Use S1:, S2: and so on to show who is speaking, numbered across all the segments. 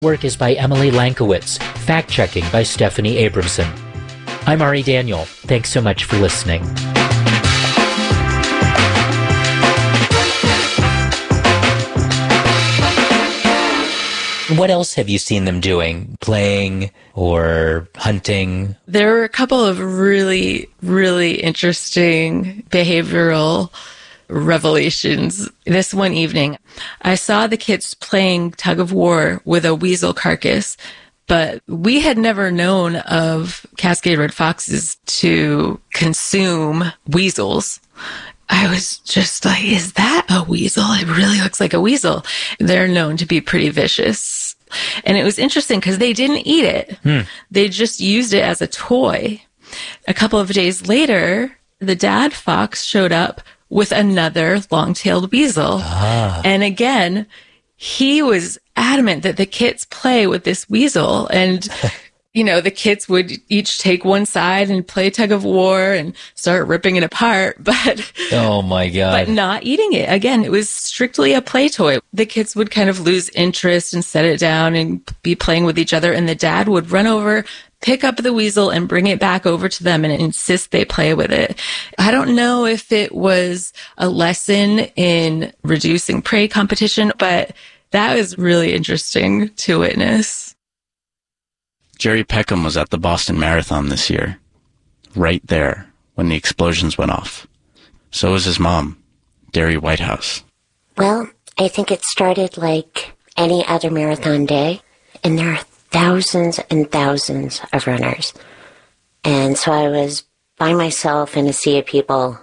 S1: Work is by Emily Lankowitz. Fact-checking by Stephanie Abramson. I'm Ari Daniel. Thanks so much for listening. What else have you seen them doing? Playing or hunting?
S2: There were a couple of really, really interesting behavioral revelations. This one evening, I saw the kids playing tug of war with a weasel carcass, but we had never known of Cascade Red Foxes to consume weasels. I was just like, is that a weasel? It really looks like a weasel. They're known to be pretty vicious. And it was interesting because they didn't eat it. They just used it as a toy. A couple of days later, the dad fox showed up with another long-tailed weasel. And again, he was adamant that the kids play with this weasel. And you know, the kids would each take one side and play tug of war and start ripping it apart, but
S1: oh my God,
S2: but not eating it. Again, it was strictly a play toy. The kids would kind of lose interest and set it down and be playing with each other. And the dad would run over, pick up the weasel and bring it back over to them and insist they play with it. I don't know if it was a lesson in reducing prey competition, but that was really interesting to witness.
S3: Jerry Peckham was at the Boston Marathon this year, right there when the explosions went off. So was his mom, Derry Whitehouse.
S4: Well, I think it started like any other marathon day, and there are thousands and thousands of runners. And so I was by myself in a sea of people,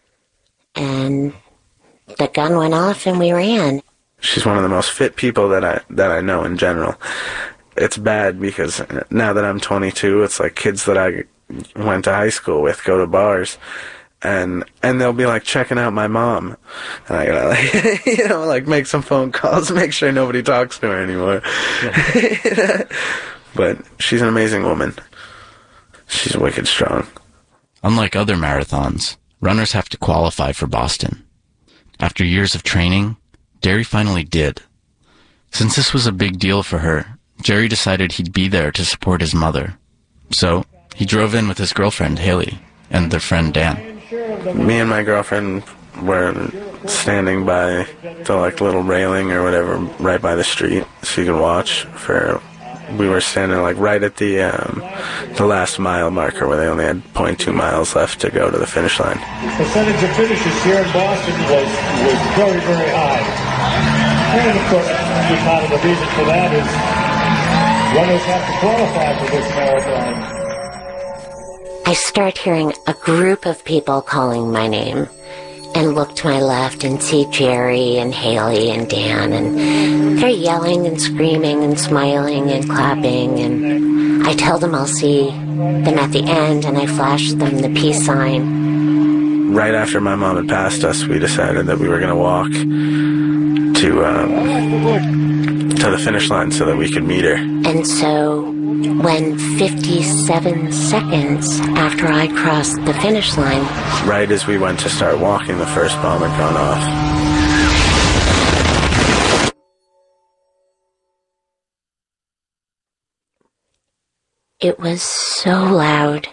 S4: and the gun went off and we ran.
S5: She's one of the most fit people that I know in general. It's bad because now that I'm 22, it's like kids that I went to high school with go to bars, and they'll be like checking out my mom, and I gotta like make some phone calls, make sure nobody talks to her anymore. Yeah. But she's an amazing woman. She's wicked strong.
S3: Unlike other marathons, runners have to qualify for Boston. After years of training, Derry finally did. Since this was a big deal for her, Jerry decided he'd be there to support his mother. So, he drove in with his girlfriend, Haley, and their friend, Dan.
S5: Me and my girlfriend were standing by the little railing or whatever right by the street so you could watch. We were standing right at the last mile marker where they only had 0.2 miles left to go to the finish line.
S6: The percentage of finishes here in Boston was very, very high. And of course, part of the reason for that is runners have to qualify for this marathon.
S4: I start hearing a group of people calling my name and look to my left and see Jerry and Haley and Dan, and they're yelling and screaming and smiling and clapping, and I tell them I'll see them at the end, and I flash them the peace sign.
S5: Right after my mom had passed us, we decided that we were going to walk to the finish line so that we could meet her.
S4: And so when 57 seconds after I crossed the finish line,
S5: right as we went to start walking, the first bomb had gone off.
S4: It was so loud.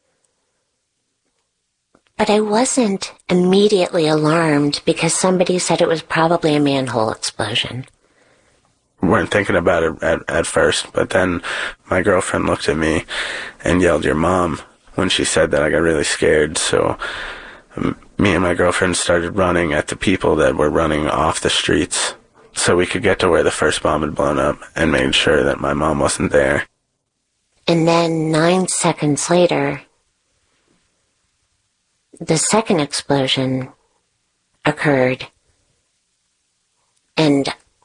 S4: But I wasn't immediately alarmed because somebody said it was probably a manhole explosion.
S5: Weren't thinking about it at first, but then my girlfriend looked at me and yelled, "Your mom." When she said that, I got really scared, so me and my girlfriend started running at the people that were running off the streets so we could get to where the first bomb had blown up and made sure that my mom wasn't there.
S4: And then 9 seconds later, the second explosion occurred, and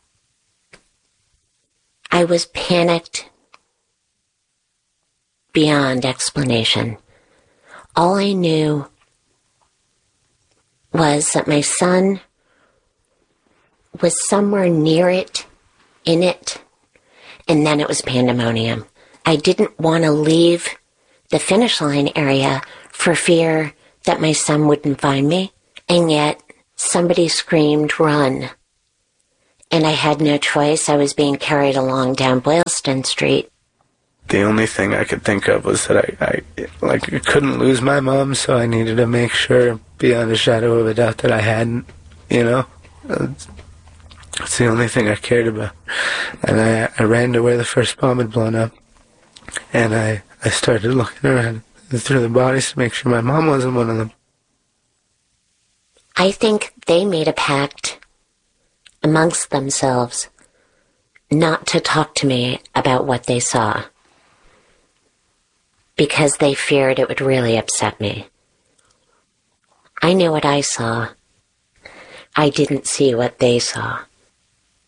S4: I was panicked beyond explanation. All I knew was that my son was somewhere near it, in it, and then it was pandemonium. I didn't want to leave the finish line area for fear that my son wouldn't find me, and yet somebody screamed, "Run." and I had no choice. I was being carried along down Boylston Street.
S5: The only thing I could think of was that I couldn't lose my mom, so I needed to make sure, beyond a shadow of a doubt, that I hadn't, you know? It's the only thing I cared about. And I ran to where the first bomb had blown up, and I started looking around through the bodies to make sure my mom wasn't one of them.
S4: I think they made a pact amongst themselves not to talk to me about what they saw, because they feared it would really upset me. I knew what I saw. I didn't see what they saw.